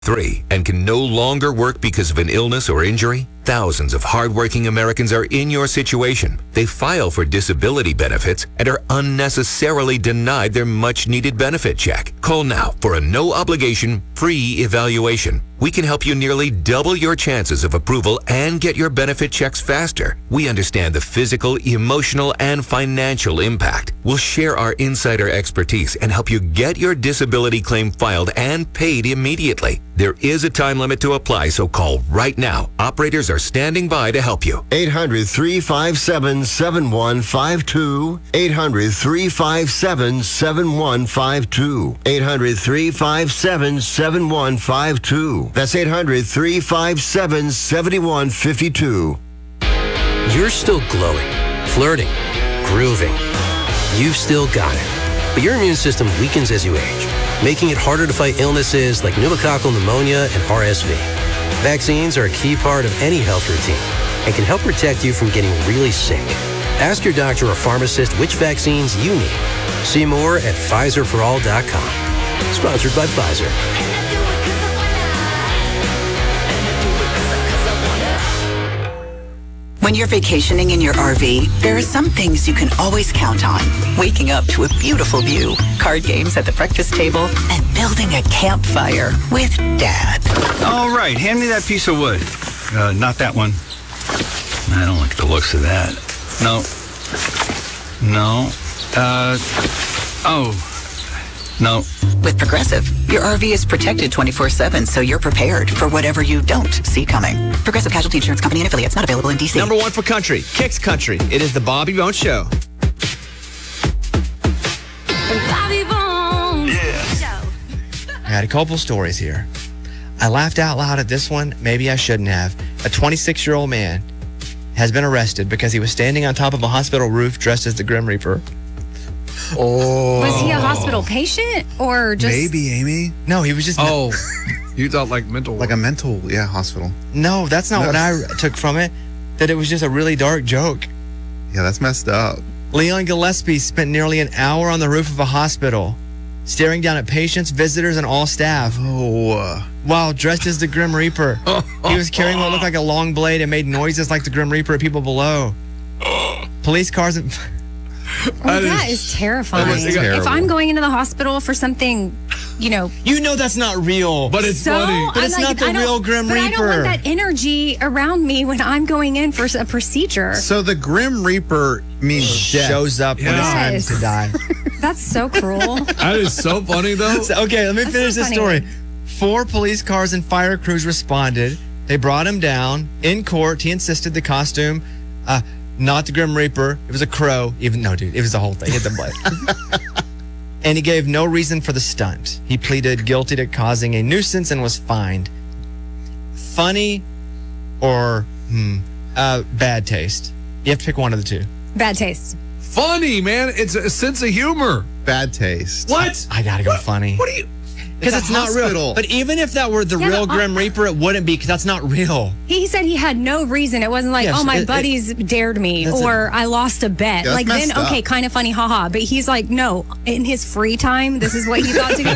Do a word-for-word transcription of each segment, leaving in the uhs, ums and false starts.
Three, and can no longer work because of an illness or injury? Thousands of hardworking Americans are in your situation. They file for disability benefits and are unnecessarily denied their much-needed benefit check. Call now for a no-obligation, free evaluation. We can help you nearly double your chances of approval and get your benefit checks faster. We understand the physical, emotional, and financial impact. We'll share our insider expertise and help you get your disability claim filed and paid immediately. There is a time limit to apply, so call right now. Operators are standing by to help you. eight hundred, three five seven, seven one five two. eight hundred, three five seven, seven one five two. eight hundred, three five seven, seven one five two. That's eight hundred, three five seven, seven one five two. You're still glowing, flirting, grooving. You've still got it. But your immune system weakens as you age, making it harder to fight illnesses like pneumococcal pneumonia and R S V. Vaccines are a key part of any health routine and can help protect you from getting really sick. Ask your doctor or pharmacist which vaccines you need. See more at Pfizer for all dot com. Sponsored by Pfizer. When you're vacationing in your R V, there are some things you can always count on. Waking up to a beautiful view, card games at the breakfast table, and building a campfire with Dad. All right, hand me that piece of wood. Uh, not that one. I don't like the looks of that. No. No. Uh, oh. No. With Progressive, your R V is protected twenty-four seven, so you're prepared for whatever you don't see coming. Progressive Casualty Insurance Company and affiliates, not available in D C. Number one for country, Kicks Country. It is the Bobby Bones Show. Bobby Bones Show. I had a couple stories here. I laughed out loud at this one. Maybe I shouldn't have. A twenty-six-year-old man has been arrested because he was standing on top of a hospital roof dressed as the Grim Reaper. Oh. Was he a hospital patient or just... Maybe, Amy. No, he was just... Oh, you thought like mental... Like a mental, yeah, hospital. No, that's not no. what I took from it. That it was just a really dark joke. Yeah, that's messed up. Leon Gillespie spent nearly an hour on the roof of a hospital, staring down at patients, visitors, and all staff. Oh. While dressed as the Grim Reaper. He was carrying what looked like a long blade and made noises like the Grim Reaper at people below. Police cars... And Oh, that, that is, is terrifying. That is if I'm going into the hospital for something, you know... You know that's not real. But it's so, funny. But it's like, not the real Grim but Reaper. I don't want that energy around me when I'm going in for a procedure. So the Grim Reaper means death. Shows up yes. when it's time to die. That's so cruel. That is so funny, though. So, okay, let me that's finish so this story. Four police cars and fire crews responded. They brought him down. In court, he insisted the costume... Uh, Not the Grim Reaper. It was a crow. Even no, dude. It was the whole thing. Hit the blade. And he gave no reason for the stunt. He pleaded guilty to causing a nuisance and was fined. Funny or hmm, uh, bad taste? You have to pick one of the two. Bad taste. Funny, man. It's a sense of humor. Bad taste. What? I gotta go what? funny. What are you? Because it's, it's not real. But even if that were the yeah, real Grim Reaper, it wouldn't be because that's not real. He said he had no reason. It wasn't like, yes, oh, my it, buddies it, dared me or a, I lost a bet. Yeah, like then, up. okay, kind of funny, haha. But he's like, no, in his free time, this is what he thought to go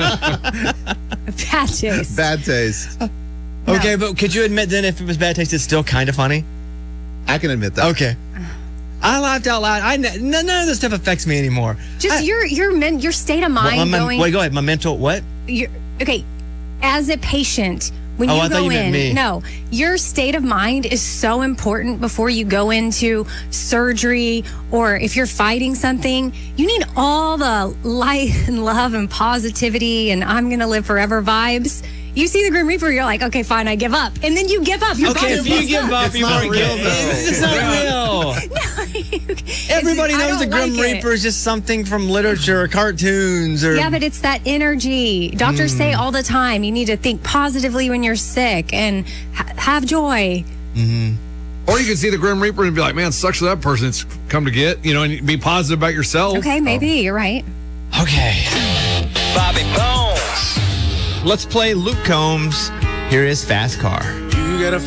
do. Bad taste. Bad taste. Uh, okay, no. But could you admit then if it was bad taste, it's still kind of funny? I can admit that. Okay. I laughed out loud. I none of this stuff affects me anymore. Just I, your your men, your state of mind well, my, going. Wait, go ahead. My mental what? You're, okay, as a patient, when oh, you I go you in, me. no, your state of mind is so important before you go into surgery or if you're fighting something. You need all the light and love and positivity and I'm gonna live forever vibes. You see the Grim Reaper, you're like, okay, fine, I give up. And then you give up. Your okay, if you give up, it's you not real, real, though. It's not real. No, everybody knows the Grim like Reaper is just something from literature or cartoons. Or yeah, but it's that energy. Doctors mm. say all the time, you need to think positively when you're sick and ha- have joy. Mm-hmm. Or you can see the Grim Reaper and be like, man, sucks for that person it's come to get, you know, and be positive about yourself. Okay, maybe, oh. You're right. Okay. Bobby Bones. Let's play Luke Combs. Here is Fast Car. You got a